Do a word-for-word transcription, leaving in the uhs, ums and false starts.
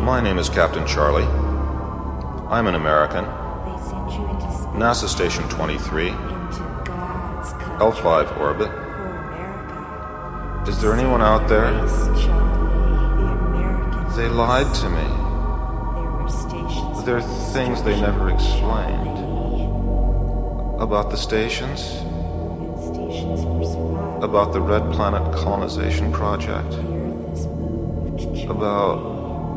My name is Captain Charlie. I'm an American. They sent you into space. NASA Station twenty-three, Into God's country. L five orbit. For America. Is there anyone out there? Race, Charlie. The Americans. They lied to me. There were stations. There are of things they never explained. Charlie. About the stations, And stations for survival. about the Red Planet colonization project, The Earth has moved, Charlie. about